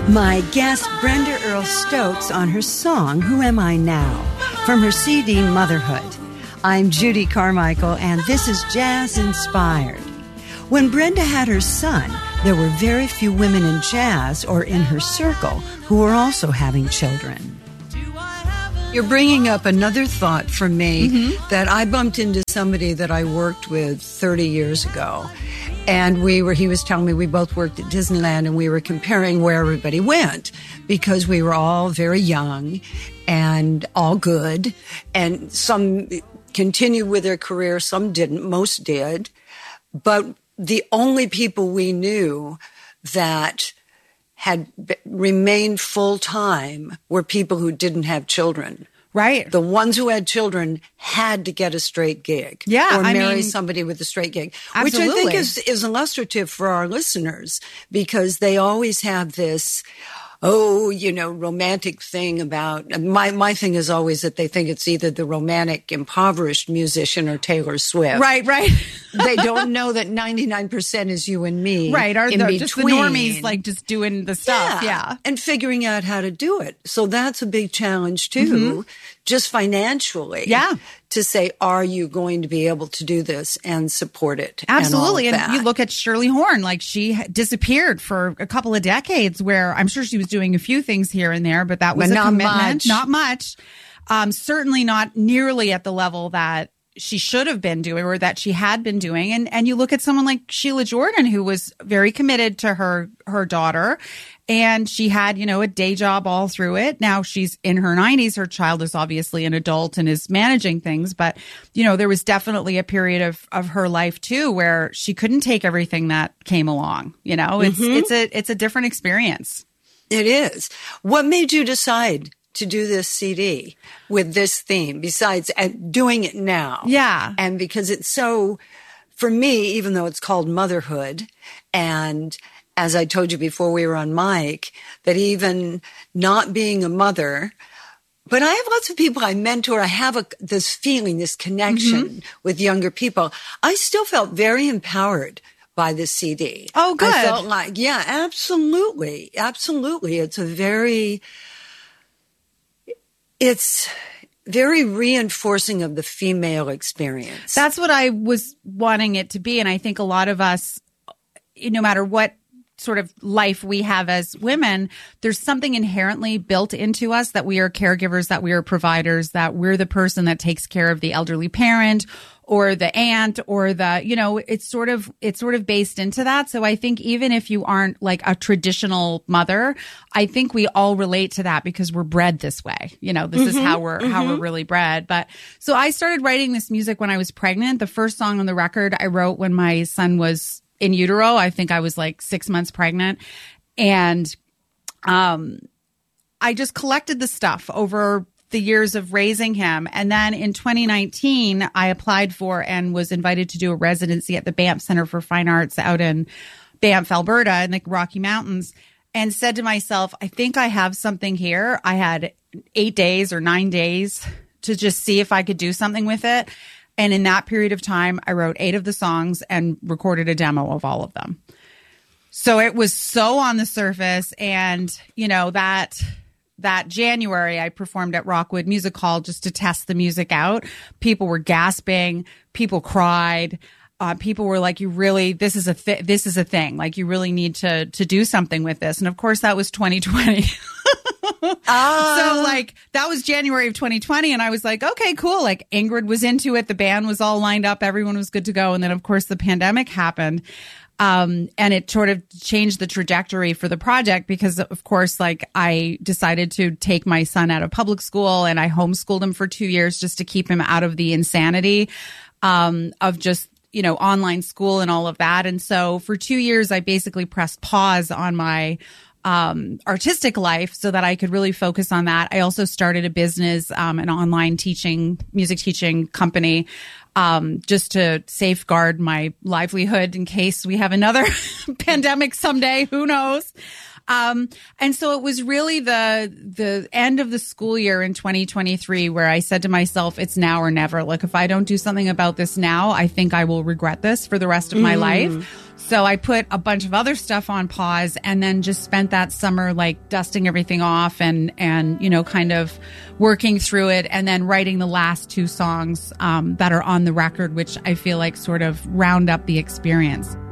My guest, Brenda Earl Stokes, on her song, Who Am I Now? From her CD, Motherhood. I'm Judy Carmichael, and this is Jazz Inspired. When Brenda had her son, there were very few women in jazz or in her circle who were also having children. You're bringing up another thought for me that I bumped into somebody that I worked with 30 years ago. And he was telling me we both worked at Disneyland, and we were comparing where everybody went because we were all very young and all good. And some continued with their career, some didn't, most did. But the only people we knew that had remained full-time were people who didn't have children. Right. The ones who had children had to get a straight gig. Yeah. Or marry somebody with a straight gig. Absolutely. Which I think is illustrative for our listeners because they always have this, romantic thing about, my thing is always that they think it's either the romantic impoverished musician or Taylor Swift. Right. They don't know that 99% is you and me. Right. Just the normies, like just doing the stuff. Yeah. And figuring out how to do it. So that's a big challenge too, just financially. Yeah. To say, are you going to be able to do this and support it? Absolutely. And you look at Shirley Horn, like she disappeared for a couple of decades where I'm sure she was doing a few things here and there, but that was a commitment. Not much. Certainly not nearly at the level that she should have been doing or that she had been doing. And you look at someone like Sheila Jordan, who was very committed to her daughter. And she had, a day job all through it. Now she's in her 90s. Her child is obviously an adult and is managing things. But, there was definitely a period of her life, too, where she couldn't take everything that came along. It's a different experience. It is. What made you decide to do this CD with this theme besides doing it now? Yeah. And because it's so, for me, even though it's called Motherhood, and as I told you before we were on mic, that even not being a mother, but I have lots of people I mentor. I have this feeling, this connection with younger people. I still felt very empowered by this CD. Oh, good. I felt like, yeah, absolutely. Absolutely. It's very reinforcing of the female experience. That's what I was wanting it to be. And I think a lot of us, no matter what sort of life we have as women, there's something inherently built into us that we are caregivers, that we are providers, that we're the person that takes care of the elderly parent or the aunt or it's sort of based into that. So I think even if you aren't like a traditional mother, I think we all relate to that because we're bred this way. This is how we're really bred. But so I started writing this music when I was pregnant. The first song on the record I wrote when my son was in utero. I think I was like 6 months pregnant. And I just collected the stuff over the years of raising him. And then in 2019, I applied for and was invited to do a residency at the Banff Center for Fine Arts out in Banff, Alberta, in the Rocky Mountains, and said to myself, I think I have something here. I had 8 days or 9 days to just see if I could do something with it. And in that period of time, I wrote 8 of the songs and recorded a demo of all of them. So it was so on the surface. And, that January, I performed at Rockwood Music Hall just to test the music out. People were gasping. People cried. People were like, this is a thing. Like, you really need to do something with this. And of course, that was 2020. So like that was January of 2020. And I was like, okay, cool. Like Ingrid was into it. The band was all lined up. Everyone was good to go. And then of course the pandemic happened. And it sort of changed the trajectory for the project because of course, like I decided to take my son out of public school and I homeschooled him for 2 years just to keep him out of the insanity, of just, online school and all of that. And so for 2 years, I basically pressed pause on my artistic life so that I could really focus on that. I also started a business, an online music teaching company, just to safeguard my livelihood in case we have another pandemic someday. Who knows? And so it was really the end of the school year in 2023 where I said to myself, it's now or never. Like, if I don't do something about this now, I think I will regret this for the rest of my life. So I put a bunch of other stuff on pause and then just spent that summer like dusting everything off and kind of working through it and then writing the last 2 songs that are on the record, which I feel like sort of round up the experience.